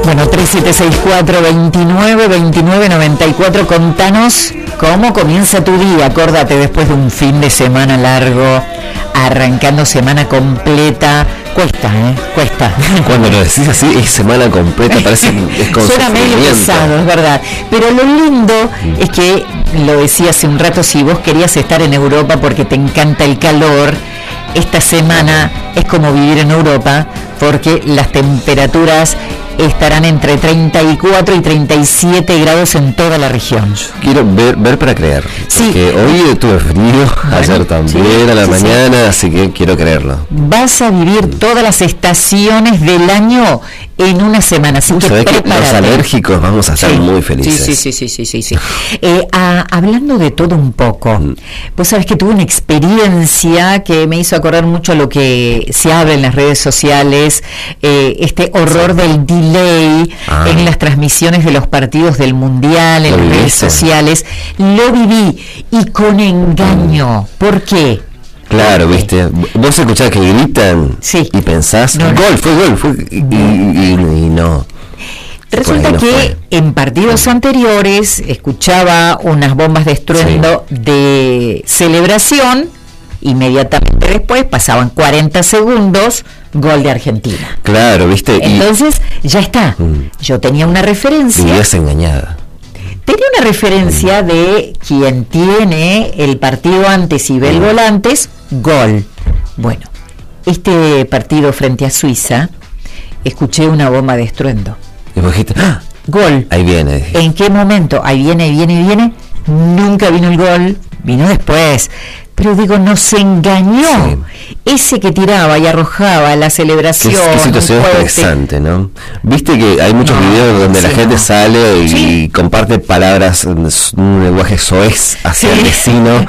Bueno, 3764-29-29-94, contanos cómo comienza tu día. Acordate, después de un fin de semana largo, arrancando semana completa. Cuesta. Cuando lo decís así, es semana completa, parece es con suena medio pesado, es verdad. Pero lo lindo es que, lo decía hace un rato, si vos querías estar en Europa porque te encanta el calor, esta semana es como vivir en Europa, porque las temperaturas estarán entre 34 y 37 grados en toda la región. Quiero ver para creer. Sí. Porque hoy tuve frío, ayer también a la mañana, así que quiero creerlo. Vas a vivir todas las estaciones del año en una semana, así que prepárate. Los alérgicos vamos a estar muy felices. Sí. Hablando de todo un poco, vos sabés que tuve una experiencia que me hizo acordar mucho a lo que se habla en las redes sociales, este horror del delay en las transmisiones de los partidos del Mundial, en las redes sociales. Lo viví y con engaño. ¿Por qué? Claro, viste, vos escuchás que gritan y pensás, gol, y no. Resulta que en partidos anteriores escuchaba unas bombas de estruendo de celebración, inmediatamente después pasaban 40 segundos, gol de Argentina. Claro, viste. Entonces, ya está. Yo tenía una referencia. Vivías engañada. Tenía una referencia de quien tiene el partido antes y ve el gol antes, gol. Bueno, este partido frente a Suiza, escuché una bomba de estruendo. Y vos dijiste, ¡ah! Gol. Ahí viene. ¿En qué momento? Ahí viene. Nunca vino el gol, vino después. Pero digo, nos engañó. Ese que tiraba y arrojaba la celebración. Qué situación estresante, ¿no? Viste que hay muchos videos donde la gente sale y comparte palabras, un lenguaje soez hacia el vecino.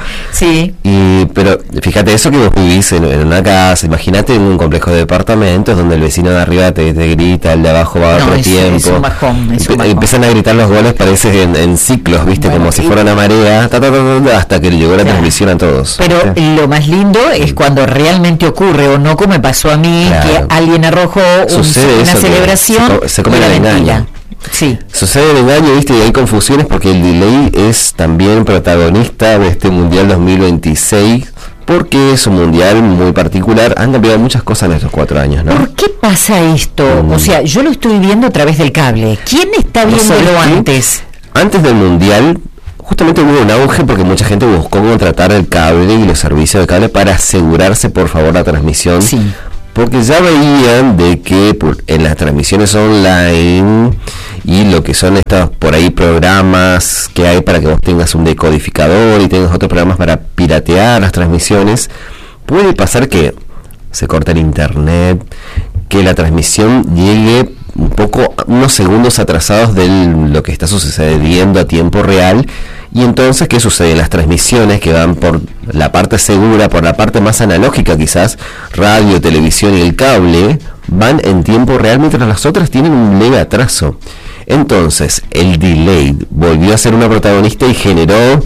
Pero fíjate, eso que vos vivís en una casa, imagínate en un complejo de departamentos donde el vecino de arriba te grita, el de abajo va a otro tiempo. Es un bajón. Empiezan a gritar los goles, parece en ciclos, viste, como si fuera una marea, hasta que llegó la transmisión a todos. Pero lo más lindo es cuando realmente ocurre, o no como me pasó a mí, que alguien arrojó una celebración. Se come el engaño. Sucede el engaño, viste, y hay confusiones porque el delay es también protagonista de este Mundial 2026, porque es un mundial muy particular. Han cambiado muchas cosas en estos 4 años, ¿no? ¿Por qué pasa esto? O sea, yo lo estoy viendo a través del cable. ¿Quién está viéndolo antes? Antes del mundial, justamente hubo un auge porque mucha gente buscó contratar el cable y los servicios de cable para asegurarse, por favor, la transmisión. Porque ya veían de que en las transmisiones online y lo que son estos por ahí programas que hay para que vos tengas un decodificador y tengas otros programas para piratear las transmisiones, puede pasar que se corte el internet, que la transmisión llegue unos segundos atrasados de lo que está sucediendo a tiempo real. Y entonces, ¿qué sucede? Las transmisiones que van por la parte segura, por la parte más analógica quizás, radio, televisión y el cable, van en tiempo real, mientras las otras tienen un leve atraso. Entonces, el delay volvió a ser una protagonista y generó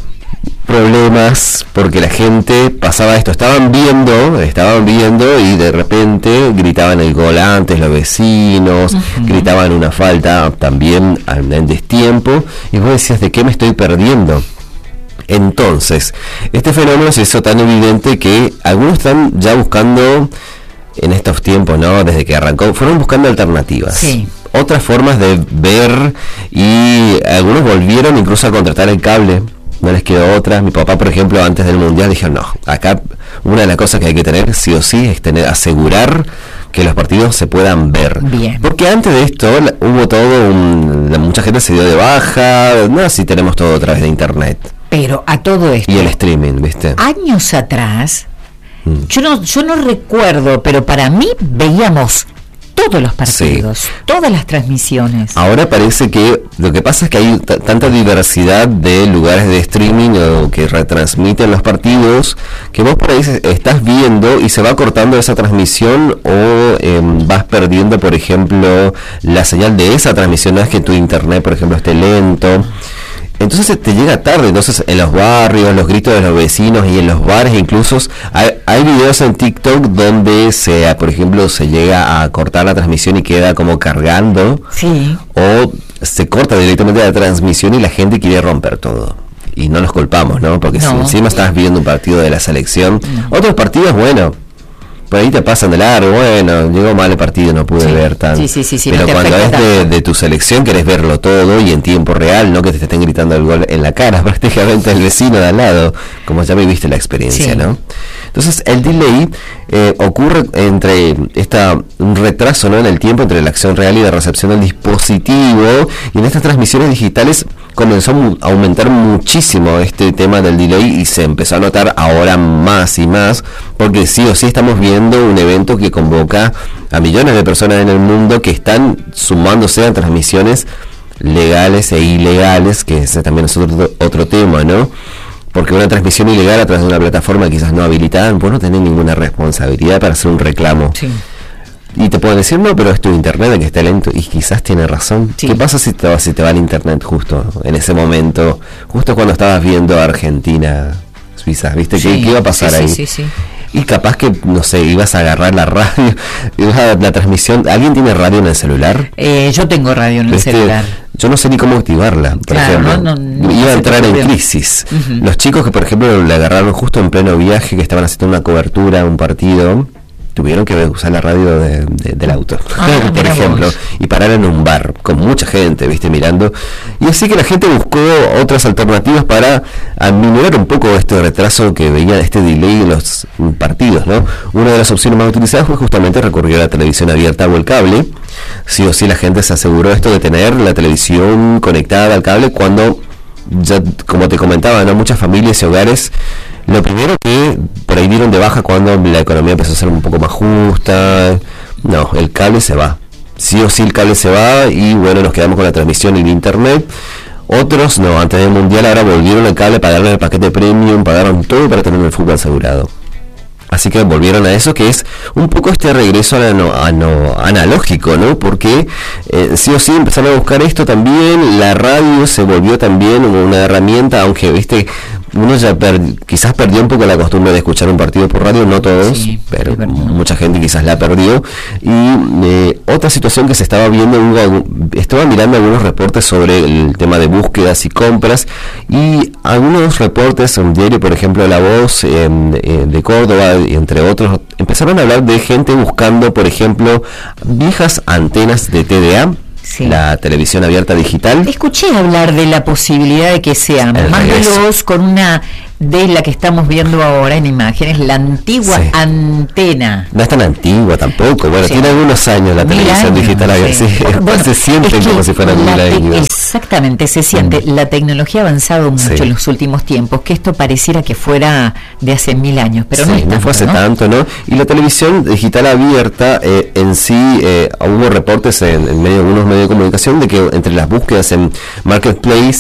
problemas porque la gente pasaba esto, estaban viendo y de repente gritaban el gol antes los vecinos, gritaban una falta también en destiempo, y vos decías, ¿de qué me estoy perdiendo? Entonces, este fenómeno se hizo tan evidente que algunos están ya buscando en estos tiempos, ¿no? Desde que arrancó, fueron buscando alternativas. Otras formas de ver, y algunos volvieron incluso a contratar el cable. No les quedó otra. Mi papá, por ejemplo, antes del mundial dijo, no, acá una de las cosas que hay que tener sí o sí es asegurar que los partidos se puedan ver. Porque antes de esto hubo mucha gente se dio de baja, no, si tenemos todo a través de internet. Pero a todo esto, y el streaming, ¿viste? Años atrás, yo no recuerdo, pero para mí veíamos todos los partidos, todas las transmisiones. Ahora parece que lo que pasa es que hay tanta diversidad de lugares de streaming o que retransmiten los partidos, que vos por ahí estás viendo y se va cortando esa transmisión o vas perdiendo, por ejemplo, la señal de esa transmisión. No es que tu internet, por ejemplo, esté lento. entonces te llega tarde. Entonces en los barrios, los gritos de los vecinos y en los bares incluso, hay videos en TikTok donde por ejemplo, se llega a cortar la transmisión y queda como cargando, sí, o se corta directamente la transmisión y la gente quiere romper todo. Y no los culpamos, ¿no? Porque si encima estás viendo un partido de la selección, otros partidos, bueno, por ahí te pasan de largo, bueno, llegó mal el partido, no pude ver tanto. Sí, pero no cuando es de tu selección, querés verlo todo y en tiempo real, no que te estén gritando el gol en la cara prácticamente el vecino de al lado, como ya viviste la experiencia, ¿no? Entonces el delay ocurre entre un retraso, ¿no?, en el tiempo entre la acción real y la recepción del dispositivo, y en estas transmisiones digitales comenzó a aumentar muchísimo este tema del delay y se empezó a notar ahora más y más, porque sí o sí estamos viendo un evento que convoca a millones de personas en el mundo que están sumándose a transmisiones legales e ilegales, que ese también es otro tema, ¿no? Porque una transmisión ilegal a través de una plataforma quizás no habilitada, vos no tenés ninguna responsabilidad para hacer un reclamo. Sí. Y te pueden decir, no, pero es tu internet que está lento, y quizás tiene razón. Sí. ¿Qué pasa si te va el internet justo en ese momento, justo cuando estabas viendo Argentina, Suiza? ¿Viste? ¿Qué iba a pasar ahí? Sí. Y capaz que, no sé, ibas a agarrar la radio, la transmisión. ¿Alguien tiene radio en el celular? Yo tengo radio en el celular. Yo no sé ni cómo activarla, por ejemplo. Iba a entrar en crisis. Los chicos que, por ejemplo, le agarraron justo en pleno viaje, que estaban haciendo una cobertura, un partido, tuvieron que usar la radio del auto, por ejemplo, y parar en un bar con mucha gente, viste, mirando. Y así que la gente buscó otras alternativas para aminorar un poco este retraso que veía, este delay en los partidos, ¿no? Una de las opciones más utilizadas fue justamente recurrir a la televisión abierta o el cable. Sí o sí la gente se aseguró esto de tener la televisión conectada al cable cuando, ya como te comentaba, ¿no?, muchas familias y hogares, lo primero que por ahí dieron de baja cuando la economía empezó a ser un poco más justa, no, el cable se va. Sí o sí el cable se va y bueno, nos quedamos con la transmisión y el internet. Otros no, antes del mundial ahora volvieron al cable, pagaron el paquete premium, pagaron todo para tener el fútbol asegurado. Así que volvieron a eso, que es un poco este regreso analógico, ¿no? Porque sí o sí empezaron a buscar esto también. La radio se volvió también una herramienta, aunque, viste, uno ya quizás perdió un poco la costumbre de escuchar un partido por radio, no todos, pero mucha gente quizás la perdió. Y otra situación que se estaba viendo, estaba mirando algunos reportes sobre el tema de búsquedas y compras, y algunos reportes, un diario, por ejemplo, La Voz de Córdoba, entre otros, empezaron a hablar de gente buscando, por ejemplo, viejas antenas de TDA, la televisión abierta digital. Escuché hablar de la posibilidad de que sea más veloz, con una de la que estamos viendo ahora en imágenes, la antigua antena. No es tan antigua tampoco, bueno, tiene algunos años la televisión digital abierta, bueno, se sienten como si fueran 1000 años. Exactamente, se siente. La tecnología ha avanzado mucho en los últimos tiempos, que esto pareciera que fuera de hace 1000 años, pero no es tanto, no fue hace tanto, ¿no? Y la televisión digital abierta, en sí, hubo reportes en algunos medios de comunicación de que entre las búsquedas en Marketplace